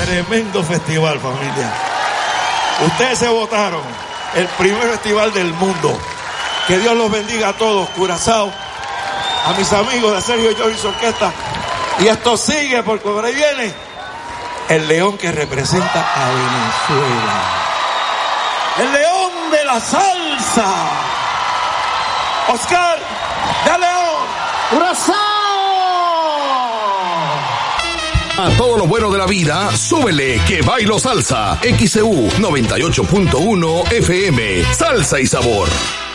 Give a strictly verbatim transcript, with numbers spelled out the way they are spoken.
Tremendo festival, familia. Ustedes se votaron el primer festival del mundo. Que Dios los bendiga a todos, Curazao, a mis amigos de Sergio Lloris Orquesta. Y esto sigue porque por ahí viene el león que representa a Venezuela. El león de la salsa. Oscar de León. ¡Curazao! A todo lo bueno de la vida, súbele que bailo salsa. X E U noventa y ocho punto uno F M. Salsa y sabor.